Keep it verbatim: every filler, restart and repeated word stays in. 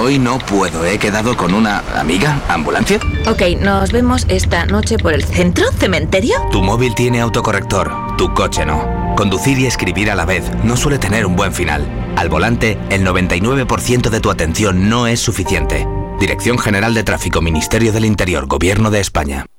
Hoy no puedo, he quedado con una amiga. ¿Ambulancia? Ok, nos vemos esta noche por el centro, cementerio. Tu móvil tiene autocorrector, tu coche no. Conducir y escribir a la vez no suele tener un buen final. Al volante, el noventa y nueve por ciento de tu atención no es suficiente. Dirección General de Tráfico, Ministerio del Interior, Gobierno de España.